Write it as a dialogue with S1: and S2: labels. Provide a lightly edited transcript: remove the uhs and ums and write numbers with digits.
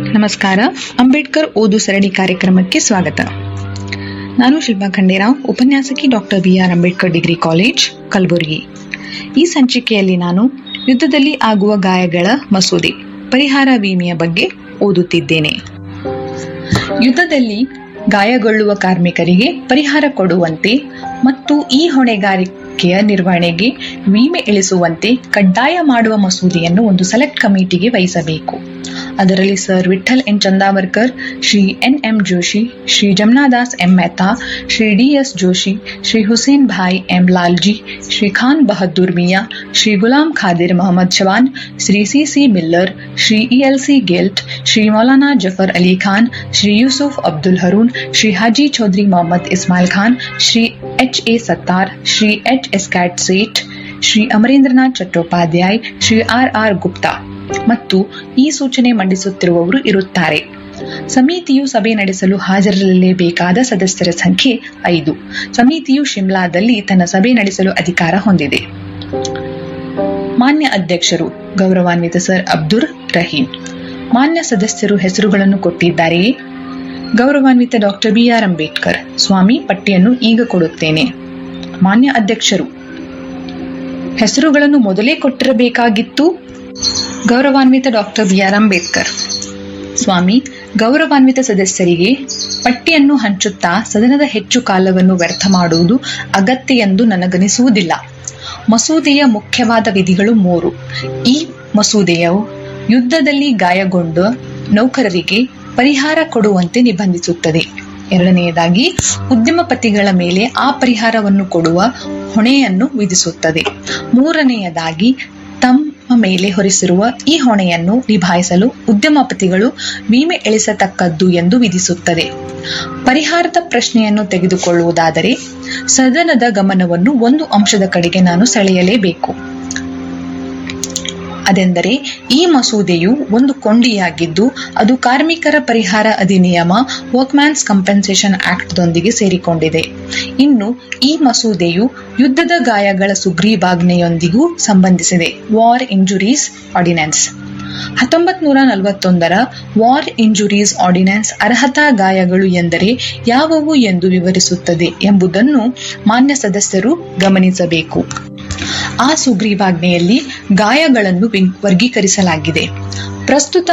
S1: ನಮಸ್ಕಾರ. ಅಂಬೇಡ್ಕರ್ ಓದು ಸರಣಿ ಕಾರ್ಯಕ್ರಮಕ್ಕೆ ಸ್ವಾಗತ. ನಾನು ಶಿಲ್ಪಾ ಖಂಡೇರಾವ್, ಉಪನ್ಯಾಸಕಿ doctor BR Ambedkar degree college, Kalaburagi. ಈ ಸಂಚಿಕೆಯಲ್ಲಿ ನಾನು ಯುದ್ಧದಲ್ಲಿ ಆಗುವ ಗಾಯಗಳ ಮಸೂದೆ ಪರಿಹಾರ ವಿಮೆಯ ಬಗ್ಗೆ ಓದುತ್ತಿದ್ದೇನೆ. ಯುದ್ಧದಲ್ಲಿ ಗಾಯಗೊಳ್ಳುವ ಕಾರ್ಮಿಕರಿಗೆ ಪರಿಹಾರ ಕೊಡುವಂತೆ ಮತ್ತು ಈ ಹೊಣೆಗಾರಿಕೆಯ ನಿರ್ವಹಣೆಗೆ ವಿಮೆ ಇಳಿಸುವಂತೆ ಕಡ್ಡಾಯ ಮಾಡುವ ಮಸೂದೆಯನ್ನು ಒಂದು ಸೆಲೆಕ್ಟ್ ಕಮಿಟಿಗೆ ವಹಿಸಬೇಕು. ಅದರಲ್ಲಿ sir Vithal N Chandavarkar, Shri NM Joshi, Shri ಜಮನಾದಾಸ್ M Mehta, Shri DS Joshi, Shri Hussain Bhai M Lalji, Shri Khan Bahadur Miya, Shri Ghulam Khader Mohammed ಶವಾನ್, Shri CC Miller, Shri ELC ಗೆಲ್ಟ್, Shri Maulana Zafar Ali Khan, Shri Yusuf Abdul Haroon, Shri Haji Chaudhary Mohammed Ismail Khan, Shri HA ಸತ್ತಾರ್, Shri HS cat Sait, Shri ಅಮರೇಂದ್ರನಾಥ್ ಚಟ್ಟೋಪಾಧ್ಯಾಯ್, Shri RR Gupta ಮತ್ತು ಈ ಸೂಚನೆ ಮಂಡಿಸುತ್ತಿರುವವರು ಇರುತ್ತಾರೆ. ಸಮಿತಿಯು ಸಭೆ ನಡೆಸಲು ಹಾಜರಿರಲೇಬೇಕಾದ ಸದಸ್ಯರ ಸಂಖ್ಯೆ 5. ಸಮಿತಿಯು ಶಿಮ್ಲಾದಲ್ಲಿ ತನ್ನ ಸಭೆ ನಡೆಸಲು ಅಧಿಕಾರ ಹೊಂದಿದೆ. ಮಾನ್ಯ ಅಧ್ಯಕ್ಷರು ಗೌರವಾನ್ವಿತ ಸರ್ ಅಬ್ದುರ್ ರಹೀಂ. ಮಾನ್ಯ ಸದಸ್ಯರು ಹೆಸರುಗಳನ್ನು ಕೊಟ್ಟಿದ್ದಾರೆಯೇ? ಗೌರವಾನ್ವಿತ ಡಾಕ್ಟರ್ BR ಅಂಬೇಡ್ಕರ್. ಸ್ವಾಮಿ, ಪಟ್ಟಿಯನ್ನು ಈಗ ಕೊಡುತ್ತೇನೆ. ಮಾನ್ಯ ಅಧ್ಯಕ್ಷರು, ಹೆಸರುಗಳನ್ನು ಮೊದಲೇ ಕೊಟ್ಟಿರಬೇಕಾಗಿತ್ತು. ಗೌರವಾನ್ವಿತ ಡಾಕ್ಟರ್ BR ಅಂಬೇಡ್ಕರ್. ಸ್ವಾಮಿ, ಗೌರವಾನ್ವಿತ ಸದಸ್ಯರಿಗೆ ಪಟ್ಟಿಯನ್ನು ಹಂಚುತ್ತಾ ಸದನದ ಹೆಚ್ಚು ಕಾಲವನ್ನು ವ್ಯರ್ಥ ಮಾಡುವುದು ಅಗತ್ಯ ಎಂದು ನನಗನಿಸುವುದಿಲ್ಲ. ಮಸೂದೆಯ ಮುಖ್ಯವಾದ ವಿಧಿಗಳು 3. ಈ ಮಸೂದೆಯು ಯುದ್ಧದಲ್ಲಿ ಗಾಯಗೊಂಡ ನೌಕರರಿಗೆ ಪರಿಹಾರ ಕೊಡುವಂತೆ ನಿರ್ಬಂಧಿಸುತ್ತದೆ. 2ನೇದಾಗಿ, ಉದ್ಯಮಪತಿಗಳ ಮೇಲೆ ಆ ಪರಿಹಾರವನ್ನು ಕೊಡುವ ಹೊಣೆಯನ್ನು ವಿಧಿಸುತ್ತದೆ. 3ನೇಯದಾಗಿ, ತಮ್ಮ ಮೇಲೆ ಹೊರಿಸಿರುವ ಈ ಹೊಣೆಯನ್ನು ನಿಭಾಯಿಸಲು ಉದ್ಯಮಪತಿಗಳು ವಿಮೆ ಇಳಿಸತಕ್ಕದ್ದು ಎಂದು ವಿಧಿಸುತ್ತದೆ. ಪರಿಹಾರದ ಪ್ರಶ್ನೆಯನ್ನು ತೆಗೆದುಕೊಳ್ಳುವುದಾದರೆ ಸದನದ ಗಮನವನ್ನು ಒಂದು ಅಂಶದ ಕಡೆಗೆ ನಾನು ಸೆಳೆಯಲೇಬೇಕು. ಅದೆಂದರೆ, ಈ ಮಸೂದೆಯು ಒಂದು ಕೊಂಡಿಯಾಗಿದ್ದು ಅದು ಕಾರ್ಮಿಕರ ಪರಿಹಾರ ಅಧಿನಿಯಮ ವರ್ಕ್ಮ್ಯಾನ್ಸ್ ಕಂಪೆನ್ಸೇಷನ್ ಆಕ್ಟ್ ದೊಂದಿಗೆ ಸೇರಿಕೊಂಡಿದೆ. ಇನ್ನು ಈ ಮಸೂದೆಯು ಯುದ್ಧದ ಗಾಯಗಳ ಸುಗ್ರೀವಾಜ್ಞೆಯೊಂದಿಗೂ ಸಂಬಂಧಿಸಿದೆ. War injuries ordinance 1941ರ war injuries ordinance ಅರ್ಹತಾ ಗಾಯಗಳು ಎಂದರೆ ಯಾವುವು ಎಂದು ವಿವರಿಸುತ್ತದೆ ಎಂಬುದನ್ನು ಮಾನ್ಯ ಸದಸ್ಯರು ಗಮನಿಸಬೇಕು. ಆ ಸುಗ್ರೀವಾಜ್ಞೆಯಲ್ಲಿ ಗಾಯಗಳನ್ನು ವರ್ಗೀಕರಿಸಲಾಗಿದೆ. ಪ್ರಸ್ತುತ